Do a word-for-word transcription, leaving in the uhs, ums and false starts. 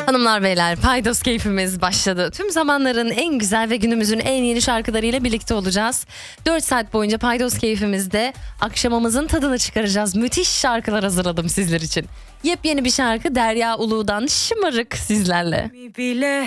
Hanımlar beyler, Paydos keyfimiz başladı. Tüm zamanların en güzel ve günümüzün en yeni şarkılarıyla birlikte olacağız. dört saat boyunca Paydos keyfimizde akşamımızın tadını çıkaracağız. Müthiş şarkılar hazırladım sizler için. Yepyeni bir şarkı Derya Ulu'dan Şımarık sizlerle. Bile